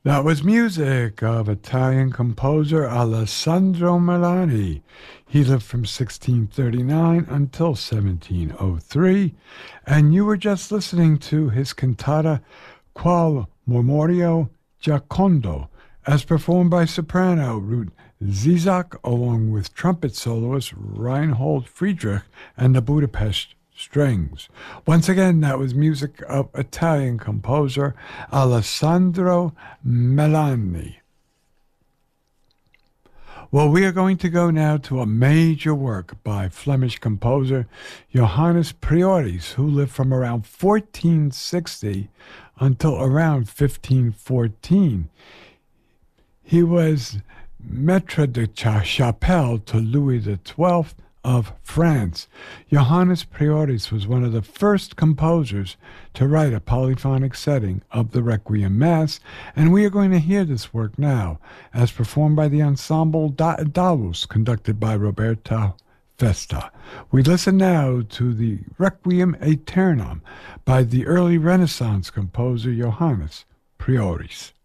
That was music of Italian composer Alessandro Melani. He lived from 1639 until 1703, and you were just listening to his cantata Qual Mormorio Giacondo, as performed by soprano Ruth Zizak along with trumpet soloist Reinhold Friedrich and the Budapest Strings. Once again, that was music of Italian composer Alessandro Melani. Well, we are going to go now to a major work by Flemish composer Johannes Prioris, who lived from around 1460 until around 1514. He was maître de chapelle to Louis XII of France. Johannes Prioris was one of the first composers to write a polyphonic setting of the Requiem Mass, and we are going to hear this work now, as performed by the Ensemble Dalus, conducted by Roberta Festa. We listen now to the Requiem Aeternam by the early Renaissance composer Johannes Prioris.